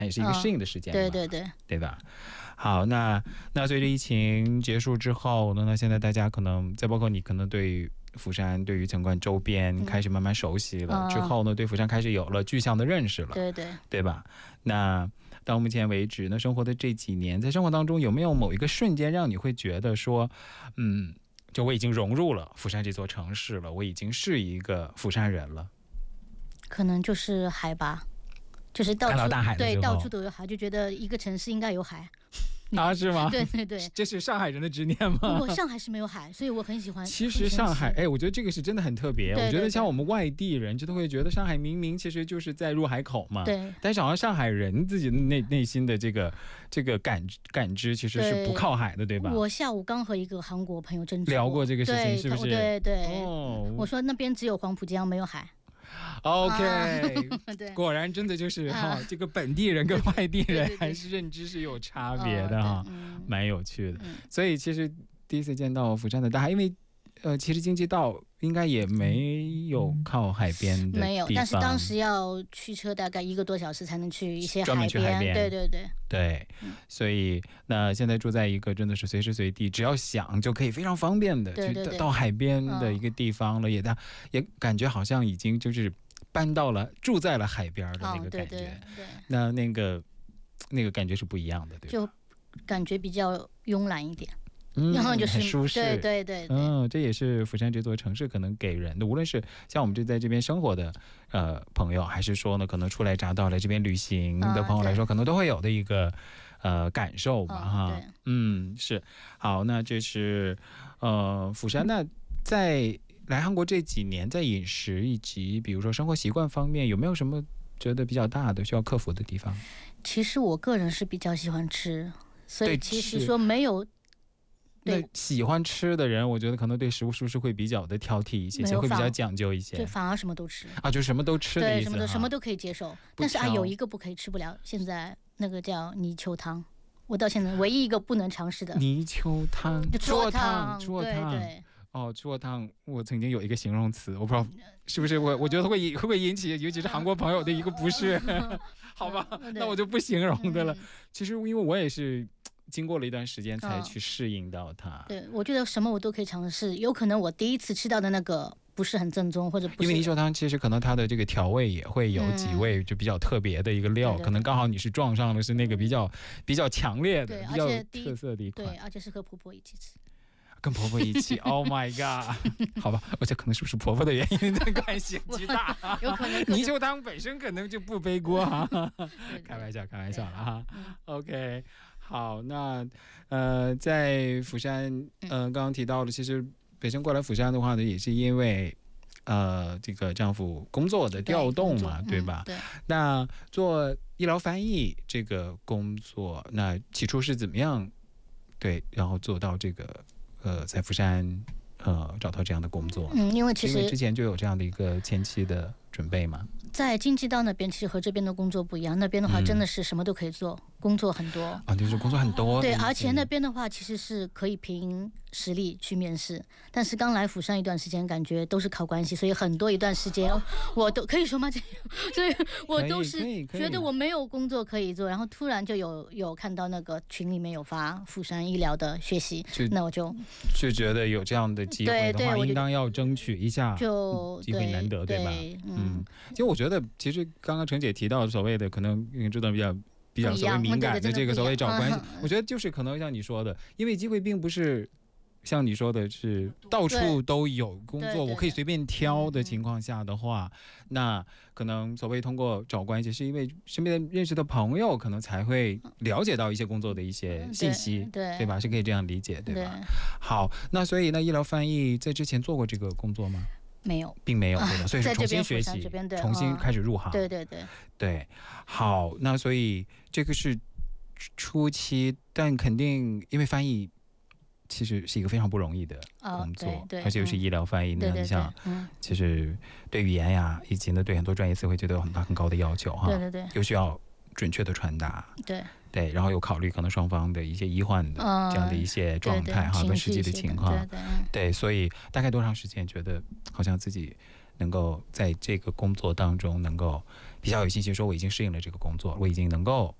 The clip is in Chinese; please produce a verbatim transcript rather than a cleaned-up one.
也是一个适应的时间嘛、 哦、对对对， 对吧？好，那那随着疫情结束之后呢，那现在大家可能再包括你，可能对于釜山、对于城关周边开始慢慢熟悉了、嗯、之后呢，对釜山开始有了具象的认识了， 对对对吧？那到目前为止呢，生活的这几年，在生活当中有没有某一个瞬间让你会觉得说，嗯，就我已经融入了釜山这座城市了，我已经是一个釜山人了？ 可能就是海吧。就是到处看到大海的时候， 对，到处都有海，就觉得一个城市应该有海啊，是吗？ 对对对， 这是上海人的执念吗？ 我上海是没有海，所以我很喜欢。 其实上海，哎，我觉得这个是真的很特别。 对对对， 我觉得像我们外地人，就都会觉得上海明明其实就是在入海口嘛， 对。 但是好像上海人自己的内内心的这个这个感感知，其实是不靠海的，对吧？ 我下午刚和一个韩国朋友争执聊过这个事情，是不是？ 对对对， 哦， 我说那边只有黄浦江，没有海。 OK，、啊、 对， 果然真的就是哈、啊，这个本地人跟外地人还是认知是有差别的哈， 嗯、 蛮有趣的、 嗯。 所以其实第一次见到釜山的大海，因为呃，其实京畿道应该也没有靠海边的地方， 没有，但是当时要驱车大概一个多小时才能去一些海边， 专门去海边， 对对对对、嗯，所以那现在住在一个真的是随时随地只要想就可以非常方便的去到海边的一个地方了，也大也感觉好像已经就是搬到了住在了海边的那个感觉， 哦、对对对， 那那个那个感觉是不一样的，对吧？ 就感觉比较慵懒一点。 嗯， 然后就是很舒适， 对对 对, 对， 嗯，这也是釜山这座城市可能给人的，无论是像我们这在这边生活的呃朋友，还是说呢可能初来乍到来这边旅行的朋友来说，啊、可能都会有的一个呃感受吧，哈、 哦， 嗯，是。好，那这是呃釜山，那在来韩国这几年，在饮食以及比如说生活习惯方面，有没有什么觉得比较大的需要克服的地方？ 其实我个人是比较喜欢吃，所以其实说没有。 那喜欢吃的人，我觉得可能对食物是不是会比较的挑剔一些，会比较讲究一些， 对，反而什么都吃啊，就什么都吃的意思， 对，什么都什么都可以接受。但是啊，有一个不可以吃不了，现在那个叫泥鳅汤，我到现在唯一一个不能尝试的泥鳅汤， 猪肉汤， 猪肉汤， 对对。 哦，猪肉汤，我曾经有一个形容词，我不知道是不是我，我觉得会会不会引起，尤其是韩国朋友的一个不适，好吧？那我就不形容的了。其实因为我也是。经过了一段时间才去适应到它、哦、 对，我觉得什么我都可以尝试，有可能我第一次吃到的那个不是很正宗，或者不是， 因为泥鳅汤其实可能它的这个调味也会有几味就比较特别的一个料、嗯、可能刚好你是撞上的是那个比较比较强烈的比较特色的一款， 对，而且是和婆婆一起吃， 跟婆婆一起，Oh my god！ 好吧，而且可能是不是婆婆的原因的关系极大， 有可能泥鳅汤本身可能就不背锅哈，开玩笑，开玩笑了哈。嗯、OK， 好，那呃，在釜山，嗯、呃，刚刚提到了，其实本身过来釜山的话呢，也是因为呃这个丈夫工作的调动嘛， 对, 对吧、嗯？ 对。 那做医疗翻译这个工作，那起初是怎么样？对，然后做到这个。呃，在釜山，呃，找到这样的工作， 嗯，因为其实因为之前就有这样的一个前期的准备嘛。 在京畿道那边，其实和这边的工作不一样，那边的话真的是什么都可以做，嗯、工作很多啊，就是工作很多。 对，而且那边的话其实是可以凭实力去面试，但是刚来釜山一段时间，感觉都是靠关系，所以很多一段时间我都可以说吗？所以我都是觉得我没有工作可以做，然后突然就有有看到那个群里面有发釜山医疗的学习，那我就就觉得有这样的机会的话，应当要争取一下， 就机会难得， 对, 对吧？ 嗯， 其实我觉得，其实刚刚程姐提到所谓的可能这段比较。比较所谓敏感的这个所谓找关系，我觉得就是可能像你说的，因为机会并不是像你说的是到处都有工作，我可以随便挑的情况下的话，那可能所谓通过找关系，是因为身边认识的朋友可能才会了解到一些工作的一些信息， 对对, 对吧？是可以这样理解，对吧？对，好，那所以呢，医疗翻译在之前做过这个工作吗？ 没有， 并没有，对吧？所以是重新学习，重新开始入行。 对对对对，好，那所以这个是初期，但肯定因为翻译其实是一个非常不容易的工作， 哦、对对， 而且又是医疗翻译，那、嗯、你想， 嗯， 其实对语言呀，以及呢对很多专业词汇，觉得有很大很高的要求哈。 对对对， 又需要准确的传达， 对对，然后有考虑可能双方的一些医患的这样的一些状态哈，跟实际的情况， 对 对, 对，所以大概多长时间觉得好像自己能够在这个工作当中能够比较有信心说我已经适应了这个工作，我已经能够